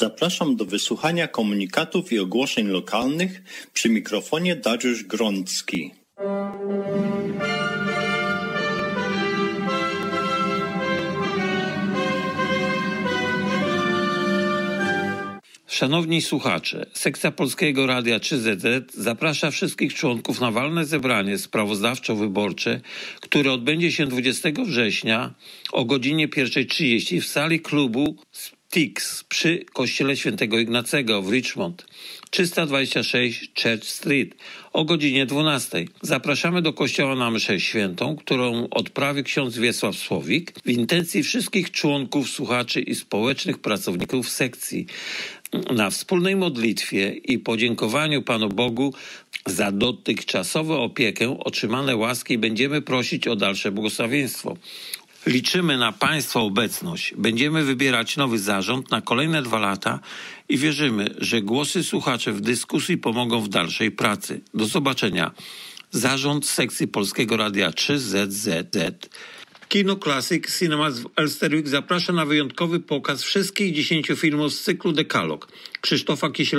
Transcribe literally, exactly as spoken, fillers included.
Zapraszam do wysłuchania komunikatów i ogłoszeń lokalnych przy mikrofonie Dariusz Grącki. Szanowni słuchacze, sekcja Polskiego Radia trzy zet zet zaprasza wszystkich członków na walne zebranie sprawozdawczo-wyborcze, które odbędzie się dwudziestego września o godzinie pierwsza trzydzieści w sali klubu Styx przy Kościele Świętego Ignacego w Richmond, trzysta dwadzieścia sześć Church Street o godzinie dwunastej. Zapraszamy do kościoła na mszę świętą, którą odprawi ksiądz Wiesław Słowik w intencji wszystkich członków, słuchaczy i społecznych pracowników sekcji. Na wspólnej modlitwie i podziękowaniu Panu Bogu za dotychczasową opiekę, otrzymane łaski będziemy prosić o dalsze błogosławieństwo. Liczymy na Państwa obecność. Będziemy wybierać nowy zarząd na kolejne dwa lata i wierzymy, że głosy słuchaczy w dyskusji pomogą w dalszej pracy. Do zobaczenia. Zarząd sekcji Polskiego Radia trzy zet zet. Kino Classic Cinemas w Elsterwick zaprasza na wyjątkowy pokaz wszystkich dziesięciu filmów z cyklu Dekalog Krzysztofa Kisiel